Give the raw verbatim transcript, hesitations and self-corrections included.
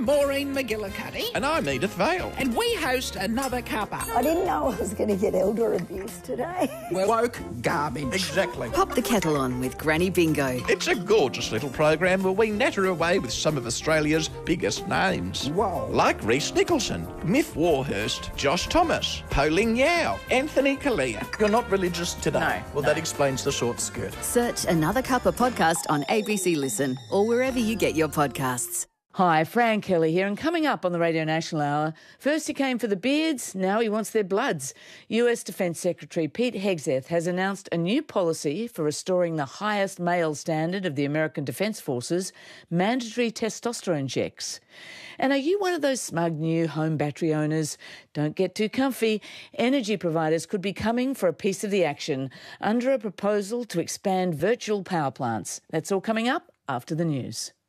I'm Maureen McGillicuddy. And I'm Edith Vale. And we host Another Cuppa. I didn't know I was going to get elder abuse today. We're woke garbage. Exactly. Pop the kettle on with Granny Bingo. It's a gorgeous little program where we natter away with some of Australia's biggest names. Whoa. Like Rhys Nicholson, Miff Warhurst, Josh Thomas, Pauline Yao, Anthony Kalia. You're not religious today. No, Well, no. that explains the short skirt. Search Another Cuppa podcast on A B C Listen or wherever you get your podcasts. Hi, Fran Kelly here, and coming up on the Radio National Hour, first he came for the beards, now he wants their bloods. U S Defence Secretary Pete Hegseth has announced a new policy for restoring the highest male standard of the American Defence Forces, mandatory testosterone checks. And are you one of those smug new home battery owners? Don't get too comfy. Energy providers could be coming for a piece of the action under a proposal to expand virtual power plants. That's all coming up after the news.